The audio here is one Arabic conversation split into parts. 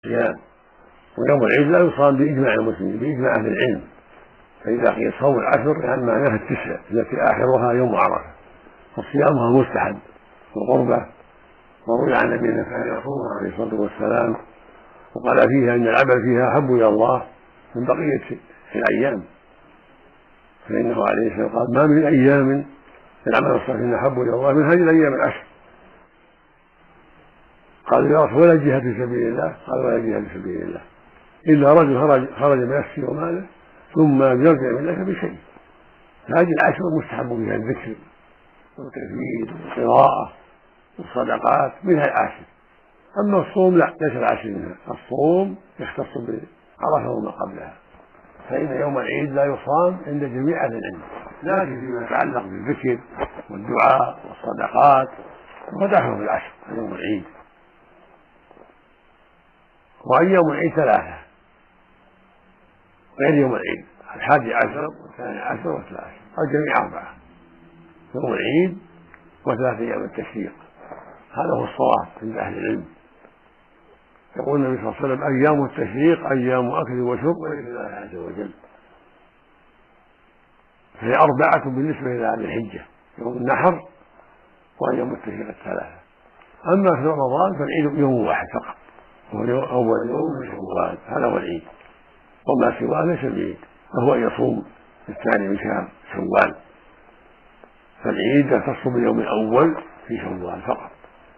الصيام. ويوم العيد لا يصام بإجماع المسلمين، بإجماع أهل العلم. فإذا قيل صوم العشر يعني معناها التسع التي آخرها يوم عرفة، فصيامها مستحب وقربة. وروي عن نبينا كان يصومها عليه الصلاة والسلام، وقال فيها إن العمل فيها أحب إلى الله من بقية الأيام، فإنه عليه الصلاة والسلام قال: ما من أيام العمل الصالح أحب إلى الله من هذه الأيام العشر. قالوا: يا رسول ولا الجهاد في سبيل الله؟ قال: ولا الجهاد في سبيل الله إلا رجل خرج بنفسه وماله ثم يرجع من ذلك بشيء. هذه العشر مستحب فيها الذكر والتكبير والقراءة والصدقات، منها العشر. أما الصوم لا، ليس العشر منها. الصوم يختص بعرفة وما قبلها، فإن يوم العيد لا يصام عند جميع أهل العلم، لكن فيما يتعلق بالذكر والدعاء والصدقات فدعه في العشر يوم العيد. وأيام العيد ثلاثة غير يوم العيد: 11 و12 و13، الجميع 4: يوم العيد و3 أيام التشريق. هذا هو الصواب عند أهل العلم. يقول النبي صلى الله عليه وسلم: أيام التشريق أيام أكل وشرب وذكر الله عز وجل. فهي 4 بالنسبة إلى أهل الحجة: يوم النحر وأيام التشريق 3. أما في رمضان فالعيد يوم واحد فقط، وهو أول يوم من شوال، هذا هو العيد، وما سواه ليس العيد، وهو يصوم الثاني من شهر شوال. فالعيد يختص باليوم الأول في شوال فقط.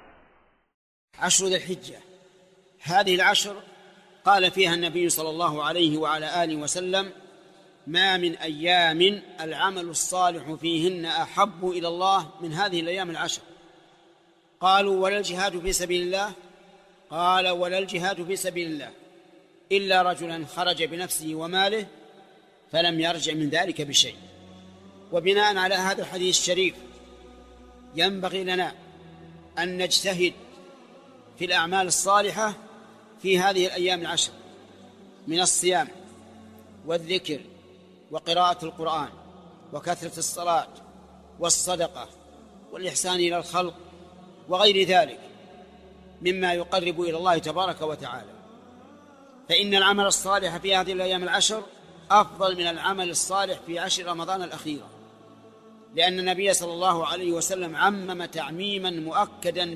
عشر ذي الحجة، هذه العشر قال فيها النبي صلى الله عليه وعلى آله وسلم: ما من أيام العمل الصالح فيهن أحب إلى الله من هذه الأيام العشر. قالوا: ولا الجهاد في سبيل الله؟ قال: ولا الجهاد في سبيل الله إلا رجلا خرج بنفسه وماله فلم يرجع من ذلك بشيء. وبناء على هذا الحديث الشريف ينبغي لنا أن نجتهد في الأعمال الصالحة في هذه الأيام العشر من الصيام والذكر وقراءة القرآن وكثرة الصلاة والصدقة والإحسان إلى الخلق وغير ذلك مما يقرب إلى الله تبارك وتعالى. فإن العمل الصالح في هذه الأيام العشر أفضل من العمل الصالح في 10 رمضان الأخيرة، لأن النبي صلى الله عليه وسلم عمم تعميما مؤكدا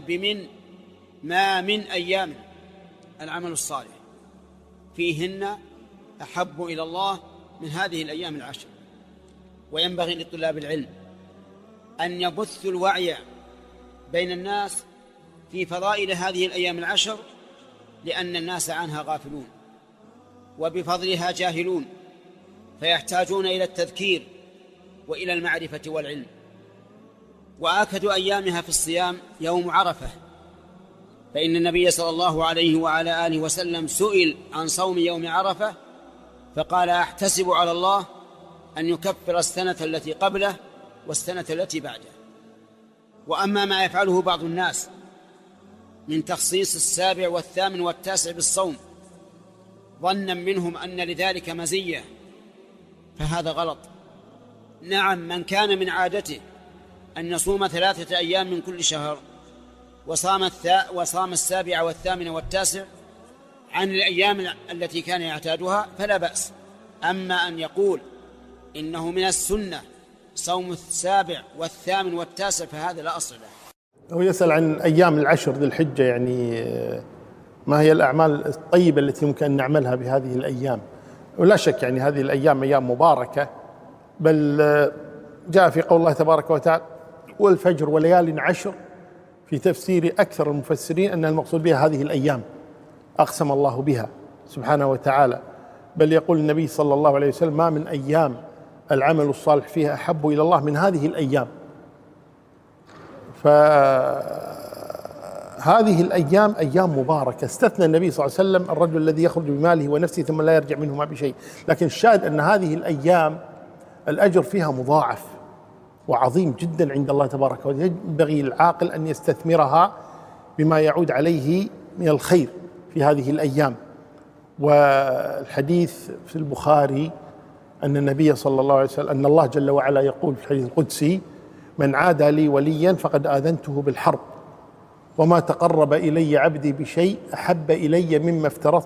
ما من أيام العمل الصالح فيهن أحب إلى الله من هذه الأيام العشر. وينبغي لطلاب العلم أن يبثوا الوعي بين الناس في فضائل هذه الأيام العشر، لأن الناس عنها غافلون وبفضلها جاهلون، فيحتاجون إلى التذكير وإلى المعرفة والعلم. وآكد أيامها في الصيام يوم عرفة، فإن النبي صلى الله عليه وعلى آله وسلم سئل عن صوم يوم عرفة فقال: أحتسب على الله أن يكفر السنة التي قبله والسنة التي بعده. وأما ما يفعله بعض الناس من تخصيص 7 و8 و9 بالصوم ظنا منهم أن لذلك مزية فهذا غلط. نعم، من كان من عادته أن يصوم 3 أيام من كل شهر وصام 7 و8 و9 عن الأيام التي كان يعتادها فلا بأس. أما أن يقول إنه من السنة صوم 7 و8 و9 فهذا لا أصل له. هو يسأل عن أيام العشر ذي الحجة، يعني ما هي الأعمال الطيبة التي يمكن أن نعملها بهذه الأيام؟ ولا شك يعني هذه الأيام أيام مباركة، بل جاء في قول الله تبارك وتعالى: والفجر وليال عشر، في تفسير أكثر المفسرين أن المقصود بها هذه الأيام أقسم الله بها سبحانه وتعالى. بل يقول النبي صلى الله عليه وسلم: ما من أيام العمل الصالح فيها أحب إلى الله من هذه الأيام. فهذه الأيام أيام مباركة. استثنى النبي صلى الله عليه وسلم الرجل الذي يخرج بماله ونفسه ثم لا يرجع منهما بشيء، لكن الشاهد أن هذه الأيام الأجر فيها مضاعف وعظيم جدا عند الله تبارك وتعالى. ينبغي للعاقل أن يستثمرها بما يعود عليه من الخير في هذه الأيام. والحديث في البخاري أن النبي صلى الله عليه وسلم أن الله جل وعلا يقول في الحديث القدسي: من عادى لي وليا فقد آذنته بالحرب. وما تقرب إلي عبدي بشيء أحب إلي مما افترضت